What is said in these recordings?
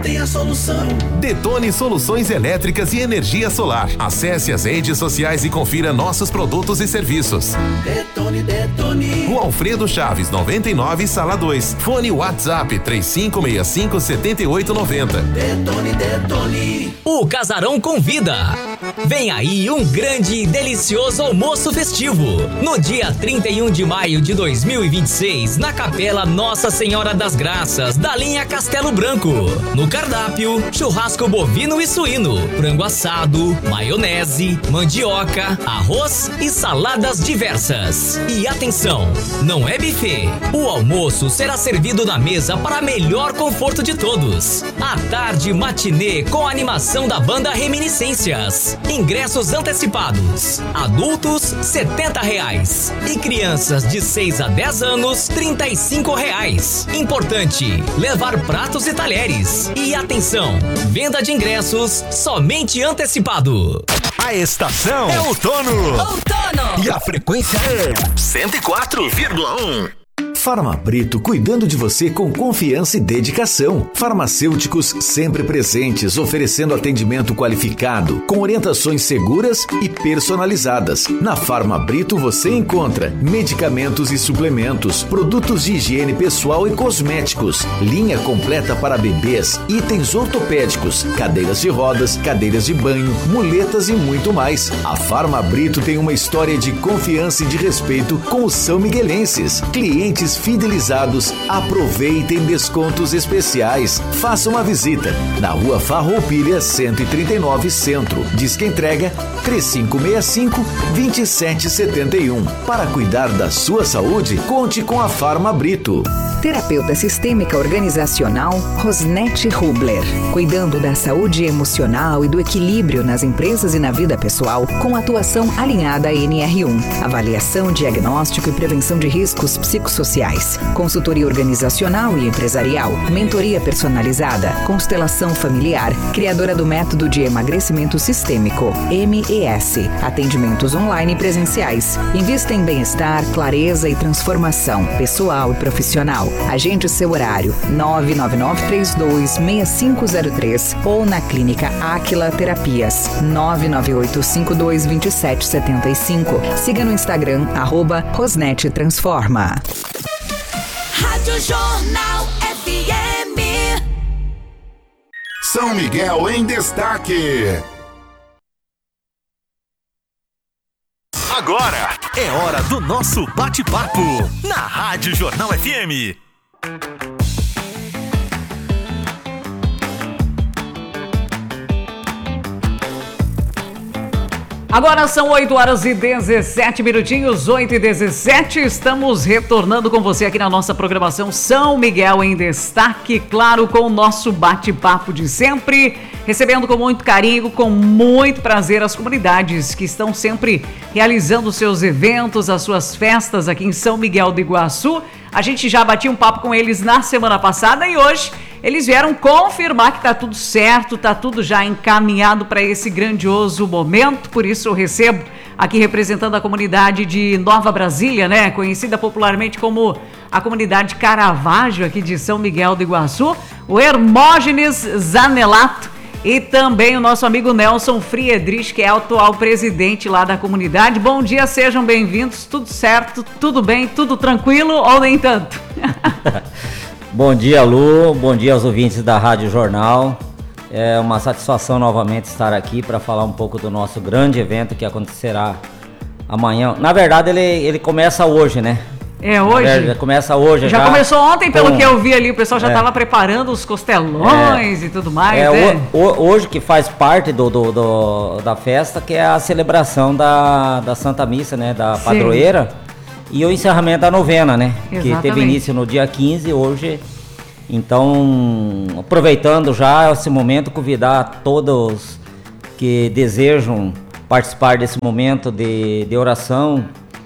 tem a solução. Detone Soluções Elétricas e Energia Solar. Acesse as redes sociais e confira nossos produtos e serviços. Detone, detone. O Alfredo Chaves, 99, Sala 2. Fone WhatsApp 3565-7890. Detone, detone. O Casarão convida. Vem aí um grande e delicioso almoço festivo. No dia 31 de maio de 2026, na Capela Nossa Senhora das Graças, da linha Castelo Branco. No cardápio, churrasco bovino e suíno, frango assado, maionese, mandioca, arroz e saladas diversas. E atenção, não é buffet. O almoço será servido na mesa para melhor conforto de todos. À tarde, matinê com a animação da banda Reminiscências. Ingressos antecipados. Adultos, R$70. E crianças de 6 a 10 anos, R$35. Importante, levar pratos e talheres. E atenção, venda de ingressos somente antecipado. A estação é outono. Outono. E a frequência é 104,1. Farma Brito, cuidando de você com confiança e dedicação. Farmacêuticos sempre presentes, oferecendo atendimento qualificado, com orientações seguras e personalizadas. Na Farma Brito você encontra medicamentos e suplementos, produtos de higiene pessoal e cosméticos, linha completa para bebês, itens ortopédicos, cadeiras de rodas, cadeiras de banho, muletas e muito mais. A Farma Brito tem uma história de confiança e de respeito com os são miguelenses. Clientes fidelizados, aproveitem descontos especiais. Faça uma visita na Rua Farroupilha 139 Centro. Disque entrega 3565-2771. Para cuidar da sua saúde, conte com a Farma Brito. Terapeuta sistêmica organizacional Rosnete Rubler, cuidando da saúde emocional e do equilíbrio nas empresas e na vida pessoal, com atuação alinhada à NR1, avaliação, diagnóstico e prevenção de riscos psicossociais, consultoria organizacional e empresarial, mentoria personalizada, constelação familiar, criadora do método de emagrecimento sistêmico, MES, atendimentos online e presenciais, invista em bem-estar, clareza e transformação pessoal e profissional. Agende seu horário 999326503 ou na Clínica Áquila Terapias 998522775. Siga no Instagram @Rosnete Transforma. Rádio Jornal FM. São Miguel em destaque. Agora é hora do nosso bate-papo na Rádio Jornal FM. Agora são 8 horas e 17 minutinhos, 8 e 17. Estamos retornando com você aqui na nossa programação São Miguel em Destaque, claro, com o nosso bate-papo de sempre, recebendo com muito carinho, com muito prazer as comunidades que estão sempre realizando seus eventos, as suas festas aqui em São Miguel do Iguaçu. A gente já batia um papo com eles na semana passada e hoje eles vieram confirmar que está tudo certo, está tudo já encaminhado para esse grandioso momento. Por isso eu recebo aqui representando a comunidade de Nova Brasília, né? Conhecida popularmente como a comunidade Caravaggio aqui de São Miguel do Iguaçu, o Hermógenes Zanelato e também o nosso amigo Nelson Friedrich, que é o atual presidente lá da comunidade. Bom dia, sejam bem-vindos. Tudo certo? Tudo bem? Tudo tranquilo ou nem tanto? Bom dia, Lu. Bom dia aos ouvintes da Rádio Jornal. É uma satisfação novamente estar aqui para falar um pouco do nosso grande evento que acontecerá amanhã. Na verdade, ele começa hoje, né? É hoje? Começa hoje. Já começou ontem, pelo que eu vi ali, o pessoal já estava preparando os costelões e tudo mais, né? Hoje que faz parte da festa, que é a celebração da Santa Missa, né? Da padroeira. E o encerramento da novena, né? Exatamente. Que teve início no dia 15, hoje. Então, aproveitando já esse momento, convidar todos que desejam participar desse momento de oração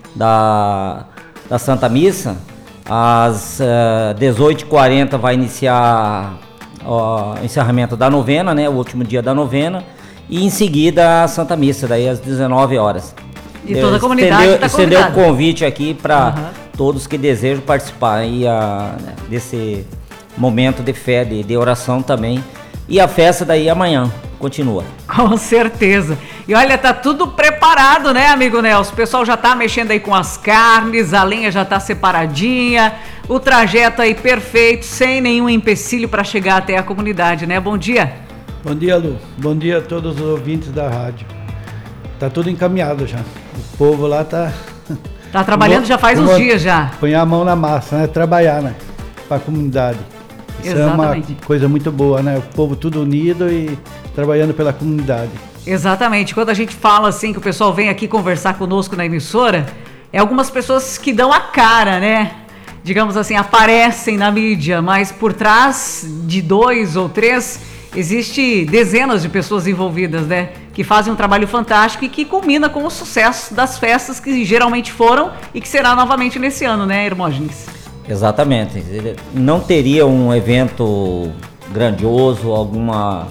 da Santa Missa. Às 18h40 vai iniciar o encerramento da novena, né? O último dia da novena. E em seguida a Santa Missa, daí às 19 horas. E toda a comunidade está convidada. Estendeu o convite aqui para todos que desejam participar aí, desse momento de fé, de oração também, E a festa daí amanhã continua. Com certeza. E olha, tá tudo preparado, né, amigo Nelson? O pessoal já tá mexendo aí com as carnes, a lenha já tá separadinha, o trajeto aí perfeito, sem nenhum empecilho para chegar até a comunidade, né? Bom dia. Bom dia, Lu. Bom dia a todos os ouvintes da rádio. Tá tudo encaminhado já. O povo lá tá... Tá trabalhando já faz uns dias já. Põe a mão na massa, né? Trabalhar, né? Para a comunidade. Isso Exatamente. É uma coisa muito boa, né? O povo tudo unido e trabalhando pela comunidade. Exatamente. Quando a gente fala assim, que o pessoal vem aqui conversar conosco na emissora, é algumas pessoas que dão a cara, né? Digamos assim, aparecem na mídia, mas por trás de 2 ou 3... existe dezenas de pessoas envolvidas, né? Que fazem um trabalho fantástico e que culmina com o sucesso das festas que geralmente foram e que será novamente nesse ano, né, Hermógenes? Exatamente. Não teria um evento grandioso, alguma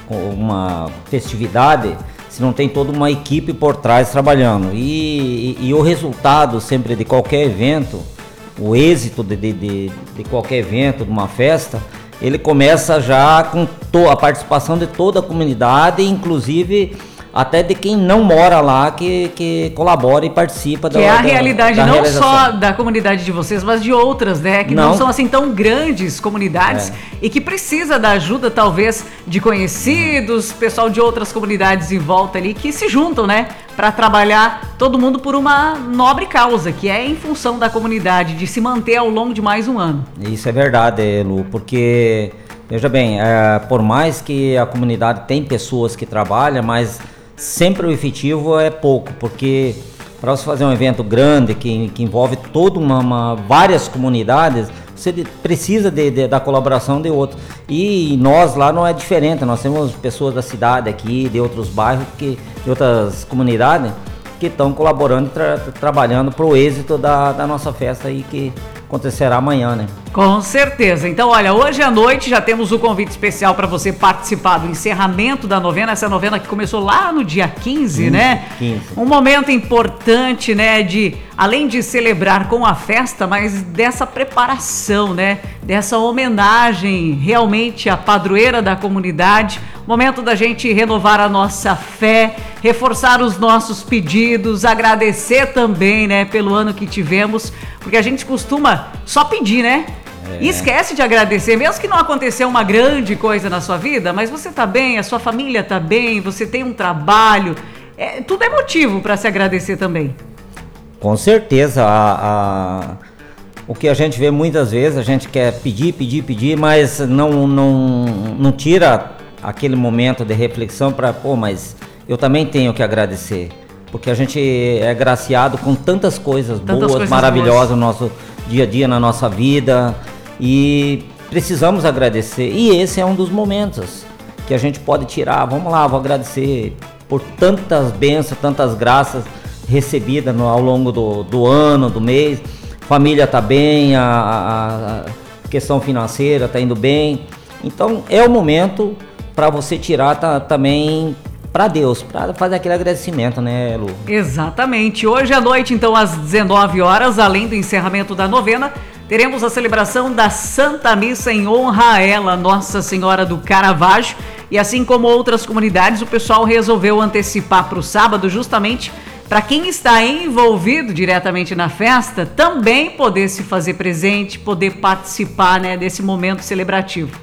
festividade, se não tem toda uma equipe por trás trabalhando. E o resultado sempre de qualquer evento, o êxito de qualquer evento, de uma festa, ele começa já com a participação de toda a comunidade, inclusive até de quem não mora lá, que colabora e participa da realização. Que é a realidade não só da comunidade de vocês, mas de outras, né? Que não são assim tão grandes comunidades e que precisa da ajuda, talvez, de conhecidos, pessoal de outras comunidades em volta ali, que se juntam, né? Para trabalhar todo mundo por uma nobre causa, que é em função da comunidade, de se manter ao longo de mais um ano. Isso é verdade, Lu, porque, veja bem, por mais que a comunidade tem pessoas que trabalham, mas sempre o efetivo é pouco, porque para você fazer um evento grande que envolve várias comunidades, você precisa da colaboração de outros. E nós lá não é diferente, nós temos pessoas da cidade aqui, de outros bairros, de outras comunidades, que estão colaborando e trabalhando para o êxito da nossa festa aí, que acontecerá amanhã, né? Com certeza. Então, olha, hoje à noite já temos o convite especial para você participar do encerramento da novena, essa novena que começou lá no dia 15, né? 15. Um momento importante, né, além de celebrar com a festa, mas dessa preparação, né? Dessa homenagem realmente à padroeira da comunidade, momento da gente renovar a nossa fé, reforçar os nossos pedidos, agradecer também, né, pelo ano que tivemos, porque a gente costuma só pedir, né? E esquece de agradecer, mesmo que não aconteceu uma grande coisa na sua vida, mas você tá bem, a sua família tá bem, você tem um trabalho, tudo é motivo para se agradecer também. Com certeza, o que a gente vê muitas vezes, a gente quer pedir, mas não tira aquele momento de reflexão para, mas eu também tenho que agradecer, porque a gente é agraciado com tantas coisas boas, maravilhosas no nosso dia a dia, na nossa vida, e precisamos agradecer. E esse é um dos momentos que a gente pode tirar. Vamos lá, vou agradecer por tantas bênçãos, tantas graças recebidas ao longo do ano, do mês. Família está bem, a questão financeira está indo bem. Então é o momento para você tirar também para Deus, para fazer aquele agradecimento, né, Lu? Exatamente. Hoje à noite, então, às 19 horas, além do encerramento da novena, teremos a celebração da Santa Missa em honra a ela, Nossa Senhora do Caravaggio. E assim como outras comunidades, o pessoal resolveu antecipar para o sábado, justamente para quem está envolvido diretamente na festa, também poder se fazer presente, poder participar, né, desse momento celebrativo.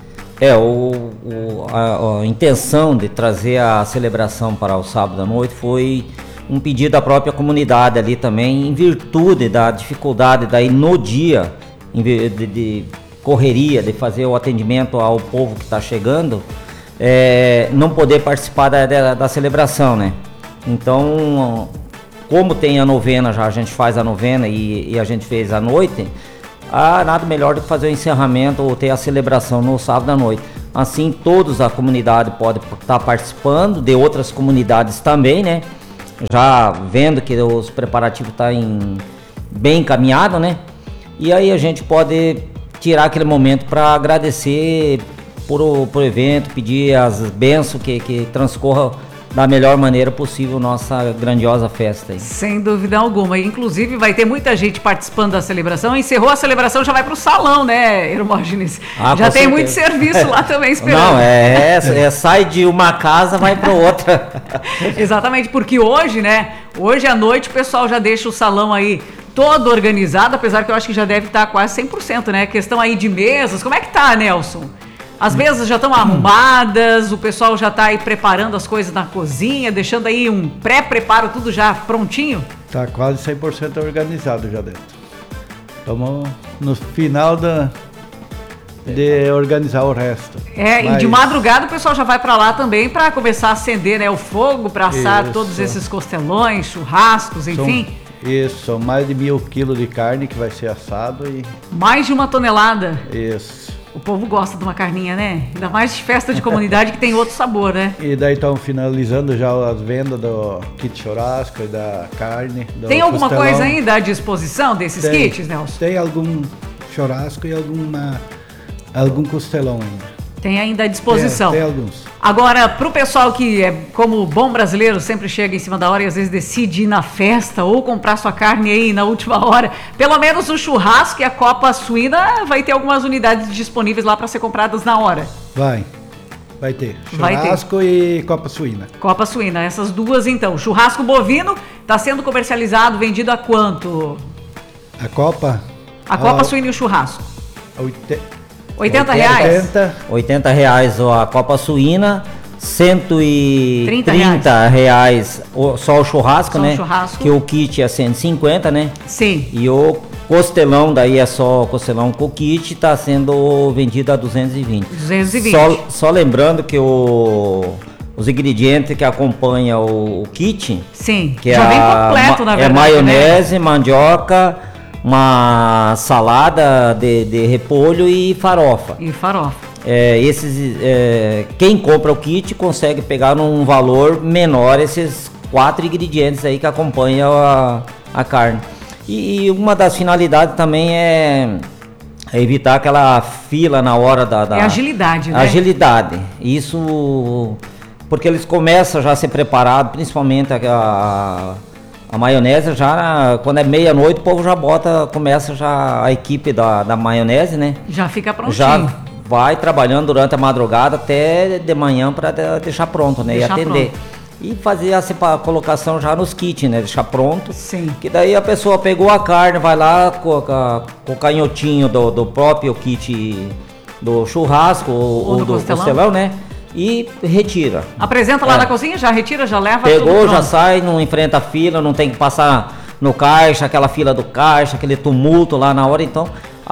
A intenção de trazer a celebração para o sábado à noite foi um pedido da própria comunidade ali também, em virtude da dificuldade daí no dia, de correria, de fazer o atendimento ao povo que está chegando, não poder participar da celebração, né? Então, como tem a novena já, a gente faz a novena e a gente fez à noite, nada melhor do que fazer o encerramento ou ter a celebração no sábado à noite. Assim, todos a comunidade pode estar participando, de outras comunidades também, né? Já vendo que os preparativos estão bem encaminhados, né? E aí a gente pode tirar aquele momento para agradecer por evento, pedir as bênçãos que transcorra da melhor maneira possível nossa grandiosa festa aí. Sem dúvida alguma. Inclusive vai ter muita gente participando da celebração. Encerrou a celebração, já vai pro salão, né, Hermógenes? Já tem muito serviço lá também esperando. Não, sai de uma casa, vai para outra. Exatamente, porque hoje, né, hoje à noite o pessoal já deixa o salão aí todo organizado, apesar que eu acho que já deve estar quase 100%, né? Questão aí de mesas, como é que tá, Nelson? As mesas já estão arrumadas, o pessoal já está aí preparando as coisas na cozinha, deixando aí um pré-preparo, tudo já prontinho? Tá quase 100% organizado já dentro. Estamos no final de organizar o resto. E de madrugada o pessoal já vai para lá também para começar a acender, né, o fogo, para assar todos esses costelões, churrascos, enfim. São mais de 1.000 quilos de carne que vai ser assado e... Mais de 1 tonelada? Isso. O povo gosta de uma carninha, né? Ainda mais de festa de comunidade que tem outro sabor, né? E daí estamos finalizando já as vendas do kit churrasco e da carne. Tem alguma coisa ainda à disposição desses kits, Nelson? Tem algum churrasco e algum costelão ainda. Tem ainda à disposição. Tem alguns. Agora, pro pessoal que é como bom brasileiro, sempre chega em cima da hora e às vezes decide ir na festa ou comprar sua carne aí na última hora, pelo menos o churrasco e a copa suína vai ter algumas unidades disponíveis lá para ser compradas na hora. Vai ter. Churrasco e copa suína. Copa suína, essas duas então. O churrasco bovino está sendo comercializado, vendido a quanto? A copa? A copa suína e o churrasco. 80 reais? 80 reais a copa suína, 130 reais só o churrasco, né? Que o kit é 150, né? Sim. E o costelão, daí é só costelão com o kit, tá sendo vendido a 220. 220. Só lembrando que os ingredientes que acompanham o kit... Sim, que já vem completo, na verdade, maionese, né? Mandioca, uma salada de repolho e farofa. Quem compra o kit consegue pegar num valor menor esses 4 ingredientes aí que acompanham a carne. E uma das finalidades também é evitar aquela fila na hora da agilidade, né? Agilidade. Isso porque eles começam já a ser preparados, principalmente a maionese já, quando é meia-noite, o povo já começa já a equipe da maionese, né? Já fica prontinho. Já vai trabalhando durante a madrugada até de manhã para deixar pronto, né? E atender. E fazer a colocação já nos kits, né? Deixar pronto. Sim. Que daí a pessoa pegou a carne, vai lá com o canhotinho do próprio kit do churrasco ou do costelão, né? E retira. Apresenta lá na cozinha, já retira, já leva. Pegou, tudo já sai, não enfrenta a fila, não tem que passar no caixa, aquela fila do caixa, aquele tumulto lá na hora. Então,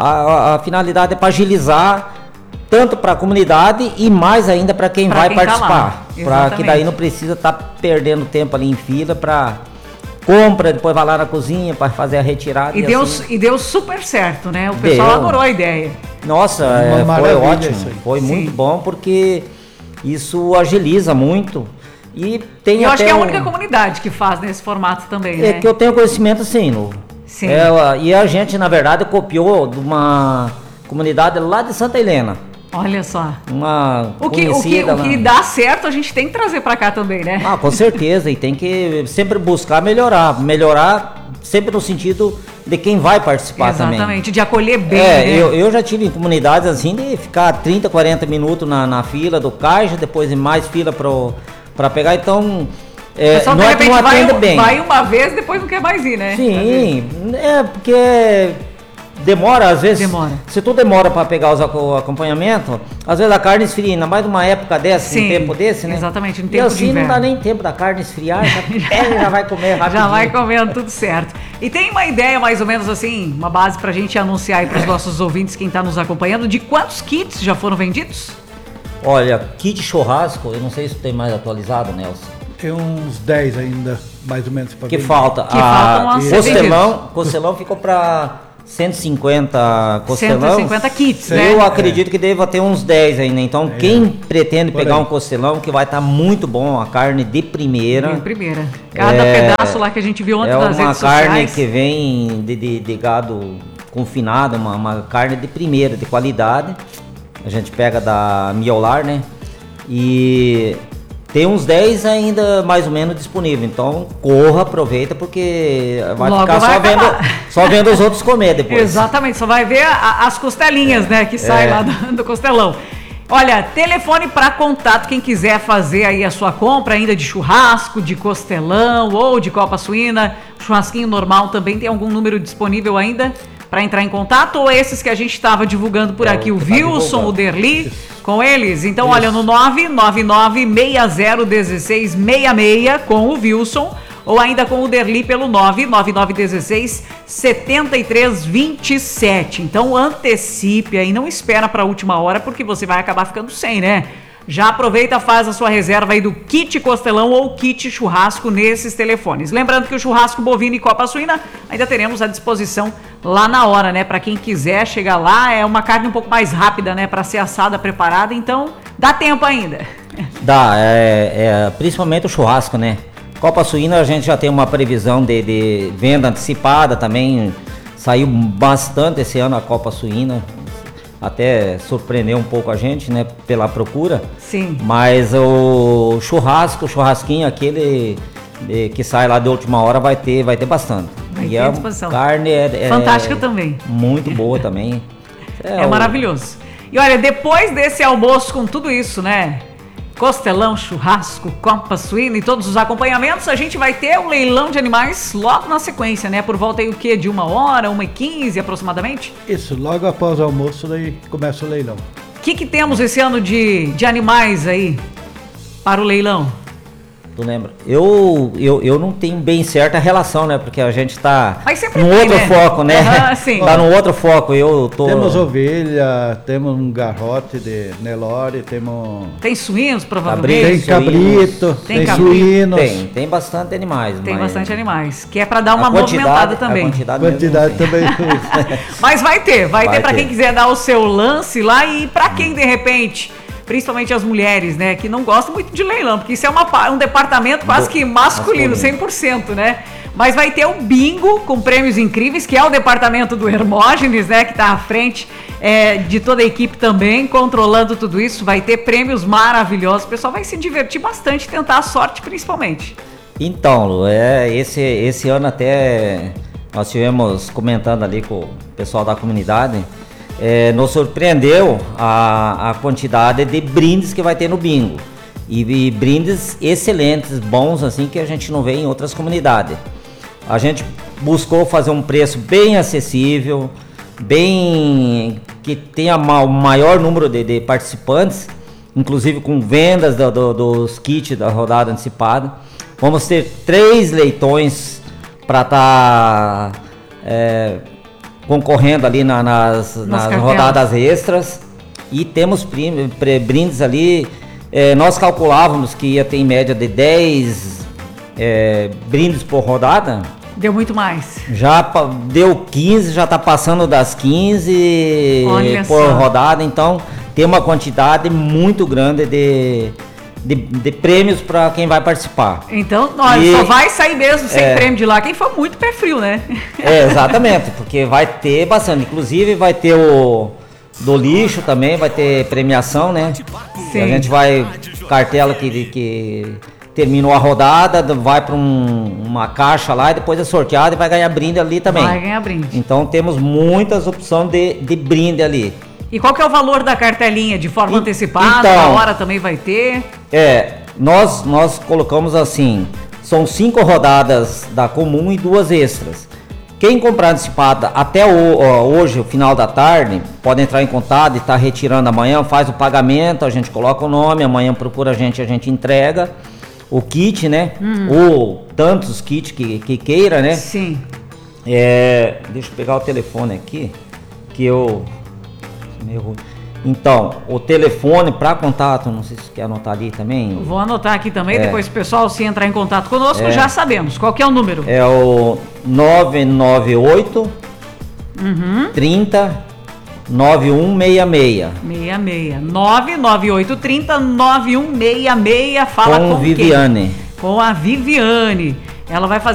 a finalidade é para agilizar tanto para a comunidade e mais ainda para quem vai participar. Para que daí não precisa estar perdendo tempo ali em fila para compra, depois vai lá na cozinha para fazer a retirada. E deu super certo, né? O pessoal adorou a ideia. Nossa, foi ótimo. Foi muito bom porque isso agiliza muito. E tem eu acho que é a única comunidade que faz nesse formato também, né? É que eu tenho conhecimento sim. Sim. E a gente, na verdade, copiou de uma comunidade lá de Santa Helena. Olha só. O que dá certo a gente tem que trazer para cá também, né? Com certeza. E tem que sempre buscar melhorar. Melhorar sempre no sentido de quem vai participar também. Exatamente, de acolher bem, né? Eu já tive em comunidades assim de ficar 30, 40 minutos na fila do caixa, depois mais fila para pegar, então não é que não atende bem. Vai uma vez, depois não quer mais ir, né? Sim, porque demora, às vezes. Se tu demora para pegar o acompanhamento, às vezes a carne esfria, ainda mais numa época dessa, em tempo desse, né? Exatamente, no tempo de inverno. Não dá nem tempo da carne esfriar, já vai comer rapidinho. Já vai comendo tudo certo. E tem uma ideia mais ou menos assim, uma base pra gente anunciar aí pros nossos ouvintes, quem tá nos acompanhando, de quantos kits já foram vendidos? Olha, kit churrasco, eu não sei se tem mais atualizado, Nelson. Tem uns 10 ainda, mais ou menos. Que falta. Costelão ficou para 150 costelão. 150 kits, né? Eu acredito que deva ter uns 10 ainda. Então, quem pretende pegar um costelão, que vai estar muito bom, a carne de primeira. De primeira. Cada pedaço lá que a gente viu ontem nas redes sociais. É uma carne que vem de gado confinado, uma carne de primeira, de qualidade. A gente pega da Miolar, né? E Tem uns 10 ainda mais ou menos disponíveis, então corra, aproveita, porque vai Logo ficar vai só vendo os outros comer depois. Exatamente, só vai ver as costelinhas, né, que sai lá do costelão. Olha, telefone para contato, quem quiser fazer aí a sua compra ainda de churrasco, de costelão ou de copa suína, churrasquinho normal também, tem algum número disponível ainda para entrar em contato? Ou esses que a gente estava divulgando por aqui, o Wilson, o Derli, com eles? Então, olha, no 999601666 com o Wilson, ou ainda com o Derli pelo 999167327. Então antecipe aí, não espera para a última hora, porque você vai acabar ficando sem, né? Já aproveita, faz a sua reserva aí do kit costelão ou kit churrasco nesses telefones. Lembrando que o churrasco bovino e copa suína ainda teremos à disposição lá na hora, né? Para quem quiser chegar lá, é uma carne um pouco mais rápida, né? Para ser assada, preparada, então dá tempo ainda. Dá, principalmente o churrasco, né? Copa suína a gente já tem uma previsão de venda antecipada também, saiu bastante esse ano a Copa suína, até surpreendeu um pouco a gente, né, pela procura. Sim. Mas o churrasquinho, aquele que sai lá de última hora vai ter bastante. Vai e ter a disposição. Carne fantástica também. Muito boa também. É maravilhoso. E olha, depois desse almoço com tudo isso, né? Costelão, churrasco, copa suína e todos os acompanhamentos, a gente vai ter um leilão de animais logo na sequência, né? Por volta aí o quê? De 1h, 1h15 aproximadamente? Isso, logo após o almoço daí começa o leilão. O que temos esse ano de animais aí para o leilão? Tu lembra? Eu não tenho bem certa relação, né? Porque a gente tá no outro foco, né? Sim. Tá no outro foco, Temos ovelha, temos um garrote de Nelore, temos... Tem suínos, provavelmente? Tem cabrito, tem suínos. Tem bastante animais. Tem bastante animais, que é para dar uma movimentada também. A quantidade também. Mas vai ter para quem quiser dar o seu lance lá e para quem de repente... Principalmente as mulheres, né, que não gostam muito de leilão, porque isso é um departamento quase que masculino, 100%, né? Mas vai ter o bingo com prêmios incríveis, que é o departamento do Hermógenes, né, que está à frente de toda a equipe também, controlando tudo isso. Vai ter prêmios maravilhosos, o pessoal vai se divertir bastante, tentar a sorte principalmente. Então, Lu, esse ano até nós tivemos comentando ali com o pessoal da comunidade, nos surpreendeu a quantidade de brindes que vai ter no bingo. E brindes excelentes, bons, assim, que a gente não vê em outras comunidades. A gente buscou fazer um preço bem acessível, bem que tenha o maior número de participantes, inclusive com vendas dos kits da rodada antecipada. Vamos ter 3 leitões para estar concorrendo ali nas rodadas extras, e temos brindes ali. Nós calculávamos que ia ter em média de 10 brindes por rodada. Deu muito mais. Já deu 15, já está passando das 15 por rodada, então tem uma quantidade muito grande de prêmios para quem vai participar. Então, olha, só vai sair mesmo sem prêmio de lá quem for muito pé frio, né? Exatamente, porque vai ter bastante. Inclusive vai ter do lixo também, vai ter premiação, né? Sim. A gente vai, cartela que terminou a rodada, vai para uma caixa lá e depois é sorteado e vai ganhar brinde ali também. Vai ganhar brinde. Então temos muitas opções de brinde ali. E qual que é o valor da cartelinha? De forma antecipada, então, na hora também vai ter? Nós colocamos assim, são 5 rodadas da comum e 2 extras. Quem comprar antecipada até hoje, o final da tarde, pode entrar em contato e estar retirando amanhã, faz o pagamento, a gente coloca o nome, amanhã procura a gente entrega o kit, né? Ou tantos kits que queira, né? Sim. Deixa eu pegar o telefone aqui, que eu... Então, o telefone para contato, não sei se você quer anotar ali também. Vou anotar aqui também, depois o pessoal se entrar em contato conosco, já sabemos. Qual que é o número? É o 998 30 9166. 998 30 9166. Fala com Viviane. Quem? Com a Viviane. Ela vai fazer